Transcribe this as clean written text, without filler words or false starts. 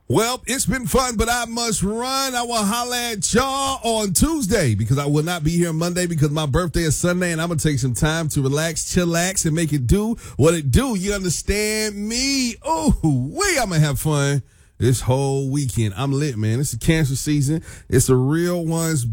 Well, it's been fun, but I must run. I will holler at y'all on Tuesday because I will not be here Monday because my birthday is Sunday and I'm going to take some time to relax, chillax, and make it do what it do. You understand me? Oh, I'm going to have fun this whole weekend. I'm lit, man. It's a cancer season. It's a real one's